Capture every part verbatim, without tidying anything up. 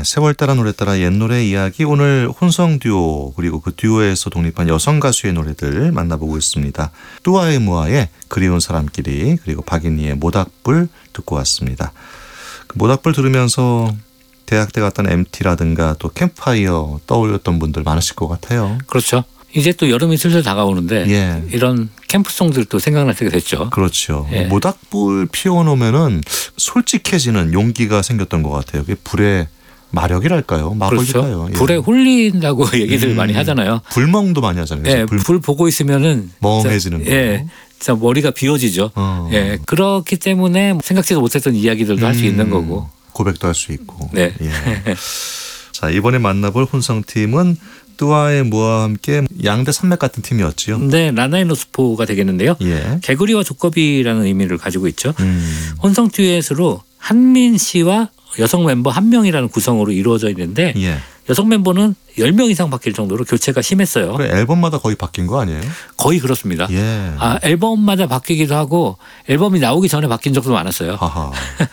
세월 따라 노래 따라 옛 노래 이야기, 오늘 혼성 듀오 그리고 그 듀오에서 독립한 여성 가수의 노래들 만나보고 있습니다. 뚜아의 무아의 그리운 사람끼리, 그리고 박인희의 모닥불 듣고 왔습니다. 그 모닥불 들으면서 대학 때 갔던 엠티라든가 또 캠프파이어 떠올렸던 분들 많으실 것 같아요. 그렇죠. 이제 또 여름이 슬슬 다가오는데 예. 이런 캠프송들도 생각날 때가 됐죠. 그렇죠. 예. 모닥불 피워놓으면은 솔직해지는 용기가 생겼던 것 같아요. 그게 불의 마력이랄까요? 마법일까요? 그렇죠. 예. 불에 홀린다고 얘기들 음, 많이 하잖아요. 불멍도 많이 하잖아요. 예, 불, 불 보고 있으면은 멍해지는 진짜, 거. 예, 진짜 머리가 비워지죠. 어. 예, 그렇기 때문에 생각지도 못했던 이야기들도 할 수 음, 있는 거고. 고백도 할 수 있고. 네. 예. 자, 이번에 만나볼 혼성팀은 뚜아의 무아와 함께 양대 산맥 같은 팀이었지요. 네, 라나인 로스포가 되겠는데요. 예. 개구리와 조커비라는 의미를 가지고 있죠. 음. 혼성 듀엣으로 한민 씨와 여성 멤버 한 명이라는 구성으로 이루어져 있는데 예. 여성 멤버는 열 명 이상 바뀔 정도로 교체가 심했어요. 그래, 앨범마다 거의 바뀐 거 아니에요? 거의 그렇습니다. 예. 아, 앨범마다 바뀌기도 하고 앨범이 나오기 전에 바뀐 적도 많았어요. 하하.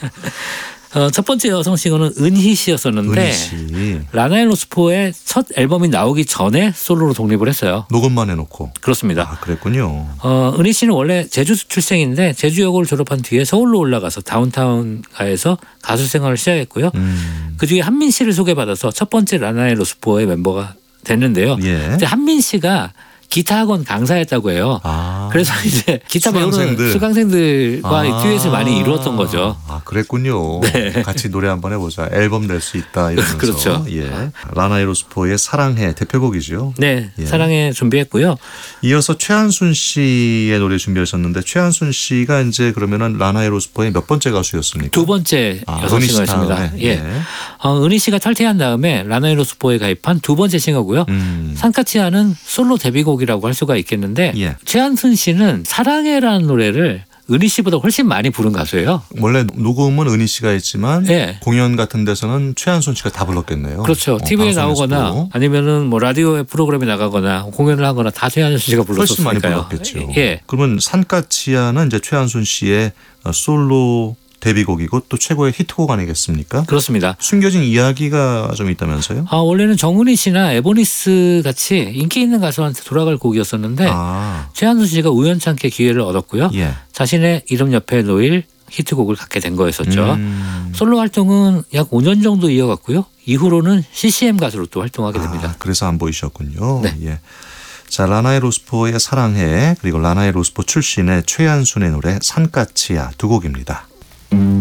어, 첫 번째 여성 싱어는 은희 씨였었는데 은희 씨. 라나인 로스포의 첫 앨범이 나오기 전에 솔로로 독립을 했어요. 녹음만 해놓고. 그렇습니다. 아, 그랬군요. 어, 은희 씨는 원래 제주 출생인데 제주여고를 졸업한 뒤에 서울로 올라가서 다운타운가에서 가수 생활을 시작했고요. 음. 그 뒤에 한민 씨를 소개받아서 첫 번째 라나인 로스포의 멤버가 됐는데요. 예. 근데 한민 씨가 기타 학원 강사였다고 해요. 아. 그래서 이제 기타 수강생들. 배우는 수강생들과 아. 듀엣을 많이 이루었던 거죠. 아, 그랬군요. 네. 같이 노래 한번 해보자. 앨범 낼 수 있다 이러면서. 그렇죠. 예. 라나이 로스포의 사랑해 대표곡이죠. 네, 예. 사랑해 준비했고요. 이어서 최한순 씨의 노래 준비하셨는데, 최한순 씨가 이제 그러면은 라나이 로스포의 몇 번째 가수였습니까? 두 번째 아, 여성 은희 씨 싱어였습니다. 다음에. 예. 예. 어, 은희 씨가 탈퇴한 다음에 라나인 로스포에 가입한 두 번째 싱어고요. 음. 산카치아는 솔로 데뷔곡이라고 할 수가 있겠는데 예. 최한순 씨는 사랑해라는 노래를 은희 씨보다 훨씬 많이 부른 가수예요. 원래 녹음은 은희 씨가 했지만 예. 공연 같은 데서는 최한순 씨가 다 불렀겠네요. 그렇죠. 어, 티비에 방송에서도. 나오거나 아니면은 뭐 라디오에 프로그램에 나가거나 공연을 하거나 다 최한순 씨가 훨씬 많이 불렀었으니까요. 불렀겠죠. 예. 그러면 산카치아는 이제 최한순 씨의 솔로 데뷔곡이고 또 최고의 히트곡 아니겠습니까? 그렇습니다. 숨겨진 이야기가 좀 있다면서요? 아, 원래는 정은희 씨나 에보니스 같이 인기 있는 가수한테 돌아갈 곡이었었는데 아, 최한순 씨가 우연찮게 기회를 얻었고요. 예. 자신의 이름 옆에 놓일 히트곡을 갖게 된 거였었죠. 음. 솔로 활동은 약 오 년 정도 이어갔고요. 이후로는 씨씨엠 가수로 또 활동하게 됩니다. 아, 그래서 안 보이셨군요. 네. 예. 자, 라나이 로스포의 사랑해, 그리고 라나이 로스포 출신의 최한순의 노래 산까치야 두 곡입니다.